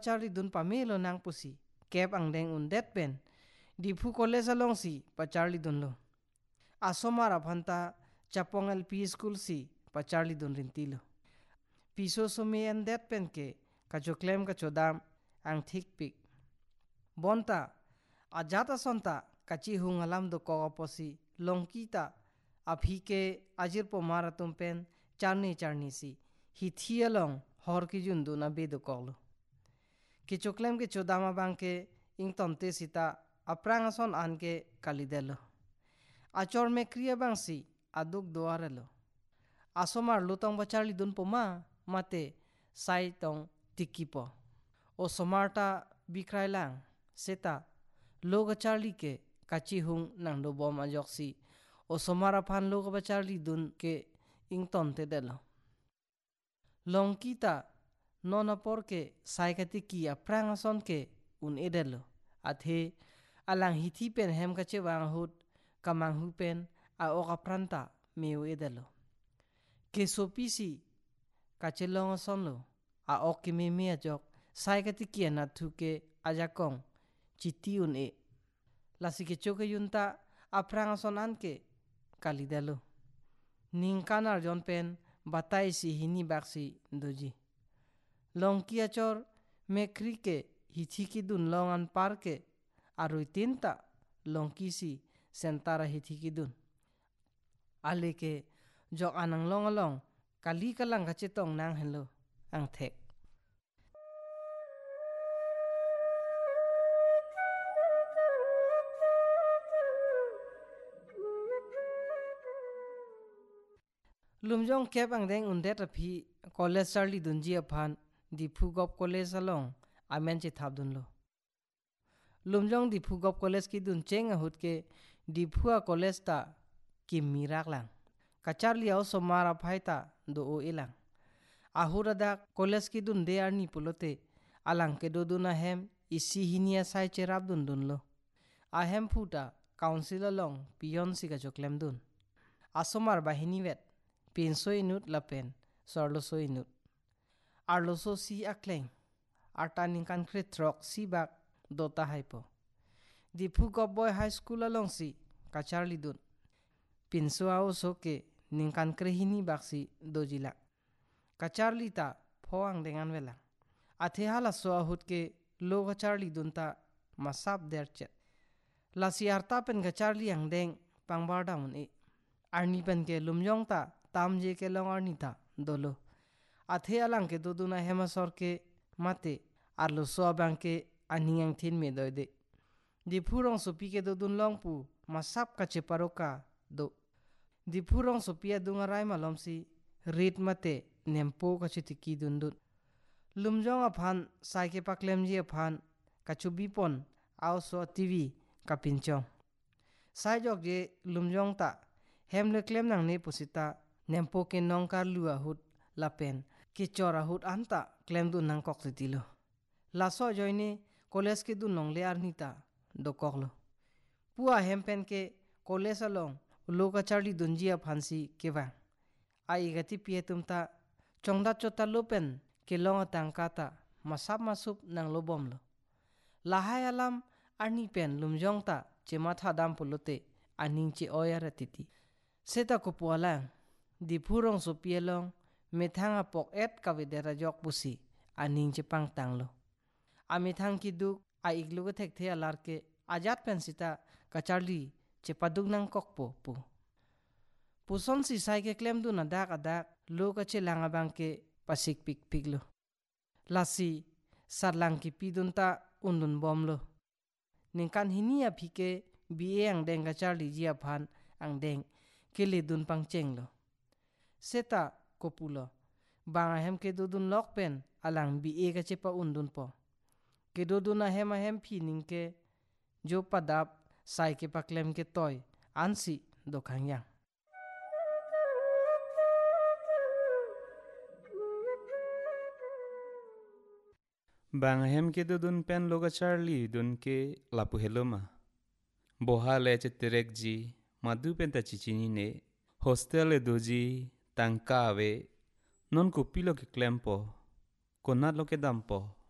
Charlie dun pamelo nang pusi kep ang deng undet pen dipu college along si pa Charlie dun lo asomar aphanta chapong LP school si pa Charlie dun rintilo piso somi undet pen ke kacho claim kacho dam ang thik pik bonta ajata sonta kachi hung alam do ko oposi longkita aphike ajir po maratum pen charni si hithi along hor ki jundu na bedo kolo ki choklem ke chodama bangke ing tonte sita aprang ason anke kalidelo achor me kriya bangsi aduk doarelo asomar lutong bacharli dun poma mate sai tong tikipo o somarta bikrailang seta loga charli ke kachi hung nang do bom ajoksi o somara phan loga bacharli dun ke ing tonte delo long kita nona porke sai katiki aprang ason ke un edelo athe alang hithi pen hem ka chewang hut kamang hu pen a oka pranta meu edelo ke sopisi kachelong ason lo a ok me me ajok sai katiki na thuke ajakong chiti un e lasike choke yunta aprang ason anke kalidelo ningkanar jon pen batai si hini baksi doji long kia chor mekri ke hithi ki dun longan parke arui tinta long kisi sentara hithi ki dun aleke jok anang long along kali kalang kacetong nang hello ang thek lumjong kep ang deng undet aphi college Charlie dunji aphan dipu gop college along amen che thap dun lo lumjong dipu gop college ki dun cheng ahut ke dipu a college ta kim mirak lang ka Charlie au somara phaita do o elang ahura da college ki dun de arni pulote alang ke do duna hem isi hinia sai cherap dun dun lo a hem phuta council along pion si ka joklem dun asomar bahini vet pinso inut lapen sorloso inut arloso si akleng artaning kan kretrok si bak dota haipo dipu gop boy high school along si ka Charlie dun pinso ao soke ningkan krehini baksi dojila ka Charlie ta phoang dengan vela athe hala so ahut ke loga Charlie dun ta masap derchet lasi arta pen ka Charlie ang deng pangbar daun e arni pen ke lumjong ta tamje ke long arni ta dolo athe alang ke doduna hemasor ke mate arlo so abang ke aningang thin me doide dipurong sopi ke dodun longpu masap ka cheparoka do dipurong sopi adunga rai malomsi rit mate nempo ka chitiki dundut lumjong aphan sai ke paklemji aphan kachubi pon auso tv kapinchong sai jok je lumjong ta hemle klem nang ne pusita nempo ke nongkar lua hut lapen ke chora hut anta klem dun nang kok tilo laso joine college ke dun nong le arnita do koklo pua hempen ke college along loka Charlie dunjia phansi kewa ai gati pietumta chongda chota lopen ke longa tangkata masap masup nang lobom lo lahai alam arni pen lumjong ta chema thadam pulote aning che oyara titi seta ko pualang dipurong sopielong methanga pok et kavidera jok pusi aning che pang tanglo amithang ki duk a igluga thek the alar ke ajat pensita ka Charlie che paduk nang kokpo pu puson si sai ke klem du na dak adak loka che langa bangke pasik pik piglo lasi sarlang ki pidunta undun bomlo ningkan hinia phike ba ang deng ka Charlie jia phan ang deng kele dun pang chenglo seta kopulo banga hem ke dudun lokpen alang ba ka chepa undun po ke duduna hema hem phi ningke jo padap sai ke paklem ke toy ansi dokhang bang hem ke dun pen loga Charlie dun ke lapu heloma boha le cheterek ji madu pen ta chichini ne hostel e doji tangka ave non ko pilo ke klempo konat lo ke dampo